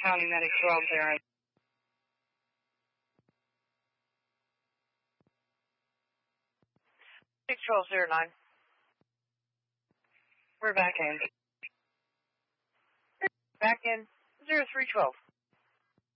County Medic 12 there. 61209. We're back in. Back in 0312.